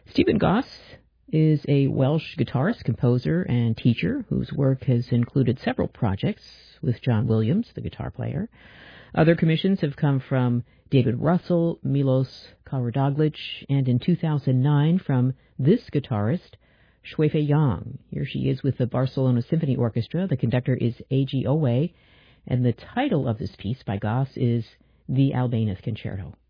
Stephen Goss is a Welsh guitarist, composer, and teacher whose work has included several projects with John Williams, the guitar player. Other commissions have come from David Russell, Milos Karadoglic, and in 2009 from this guitarist, Shuifei Yang. Here she is with the Barcelona Symphony Orchestra. The conductor is A.G. Owe, and the title of this piece by Goss is The Albéniz Concerto.